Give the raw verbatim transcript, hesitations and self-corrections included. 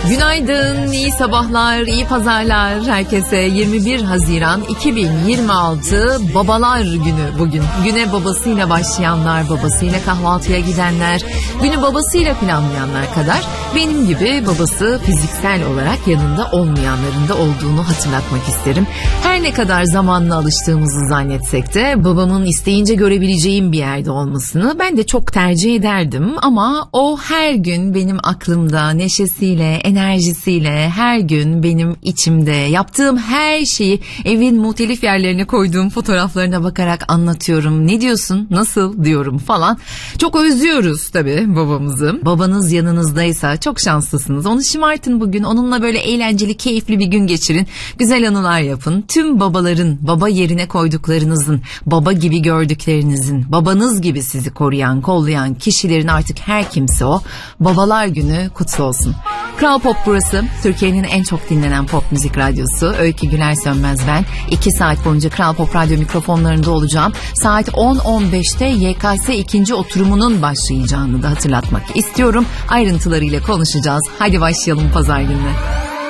Günaydın, iyi sabahlar, iyi pazarlar herkese. yirmi bir Haziran iki bin yirmi altı Babalar Günü bugün. Güne babasıyla başlayanlar, babasıyla kahvaltıya gidenler, günü babasıyla planlayanlar kadar benim gibi babası fiziksel olarak yanında olmayanların da olduğunu hatırlatmak isterim. Her ne kadar zamanla alıştığımızı zannetsek de babamın isteyince görebileceğim bir yerde olmasını ben de çok tercih ederdim. Ama o her gün benim aklımda, neşesiyle, enerjisiyle, her gün benim içimde, yaptığım her şeyi evin muhtelif yerlerine koyduğum fotoğraflarına bakarak anlatıyorum. Ne diyorsun, nasıl diyorum falan. Çok özlüyoruz tabii babamızı. Babanız yanınızdaysa çok şanslısınız. Onu şımartın bugün. Onunla böyle eğlenceli, keyifli bir gün geçirin. Güzel anılar yapın. Tüm babaların, baba yerine koyduklarınızın, baba gibi gördüklerinizin, babanız gibi sizi koruyan, kollayan kişilerin, artık her kimse o, Babalar Günü kutlu olsun. Kral Pop burası. Türkiye'nin en çok dinlenen pop müzik radyosu. Öykü Güler Sönmez ben. iki saat boyunca Kral Pop radyo mikrofonlarında olacağım. Saat on on beşte Y K S ikinci oturumunun başlayacağını da hatırlatmak istiyorum. Ayrıntılarıyla konuşacağız. Hadi başlayalım pazar gününe.